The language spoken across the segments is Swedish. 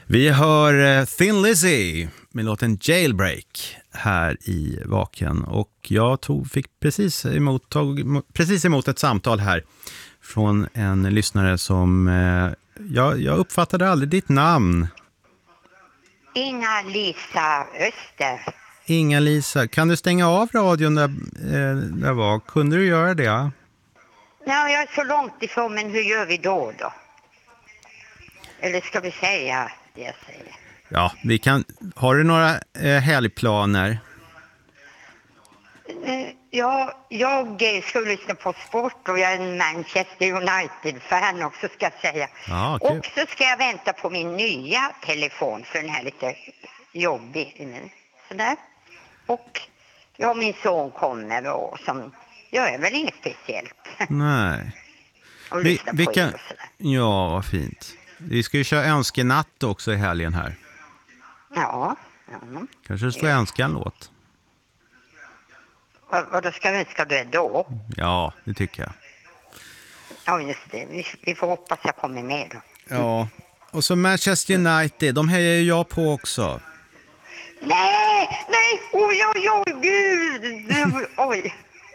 Vi hör Thin Lizzy med låten Jailbreak här i Vaken. Och jag fick precis emot ett samtal här från en lyssnare som... jag uppfattade aldrig ditt namn. Inga-Lisa Öster. Inga-Lisa, kan du stänga av radion där var? Kunde du göra det? Ja, jag är så långt ifrån, men hur gör vi då? Eller ska vi säga det jag säger? Ja, vi kan... Har du några helgplaner? Ja, jag ska lyssna på sport och jag är en Manchester United-fan också, ska jag säga. Ja, kul. Och så ska jag vänta på min nya telefon, för den här lite jobbig. Sådär. Och ja, min son kommer och som gör väl inget speciellt. Nej. Och lyssna på kan... er och sådär. Ja, vad fint. Vi ska ju köra önskenatt också i helgen här. Ja. Kanske du ska önska en låt. Vad då ska du då? Ja, det tycker jag. Ja, just det. Vi får hoppas jag kommer med då. Ja, och så Manchester United, de hejar ju jag på också. Nej, oj, gud. Oj.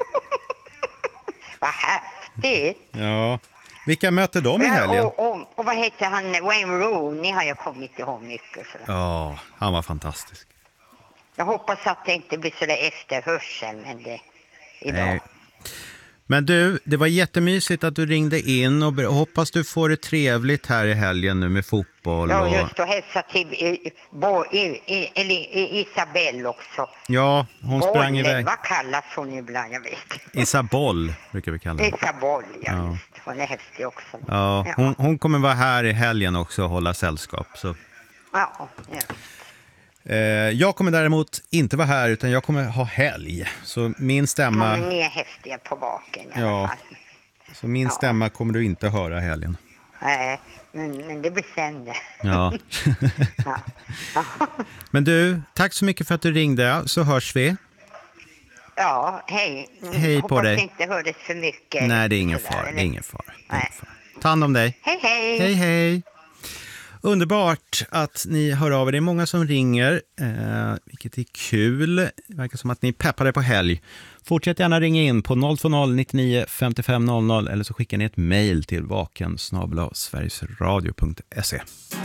Vad häftigt. Ja, vilka möter de i helgen? Och vad heter han? Wayne Rooney har jag kommit ihåg mycket. Ja, han var fantastisk. Jag hoppas att det inte blir så där efterhörsel, men det idag. Nej. Men du, det var jättemysigt att du ringde in och hoppas du får det trevligt här i helgen nu med fotboll. Ja, just att hälsa till Isabelle också. Ja, hon sprang iväg. Vad kallas hon ibland, jag vet. Isabelle brukar vi kalla henne. Isabelle, ja. Just. Hon är häftig också. Ja, hon kommer vara här i helgen också och hålla sällskap. Så. Ja. Jag kommer däremot inte vara här utan jag kommer ha helg. Så min stämma... Ja, men ni är häftiga på Vaken i alla fall. Så min stämma kommer du inte höra helgen. Nej, men det blir sen det. Ja. Men du, tack så mycket för att du ringde, så hörs vi. Ja, hej. Hej på dig. Hoppas inte hördes för mycket. Nej, det är ingen fara. Det är ingen fara. Ta hand om dig. Hej, hej. Hej, hej. Underbart att ni hör av er. Det är många som ringer, vilket är kul. Det verkar som att ni peppade på helg. Fortsätt gärna ringa in på 020-99 55 00 eller så skickar ni ett mejl till vaken@sverigesradio.se.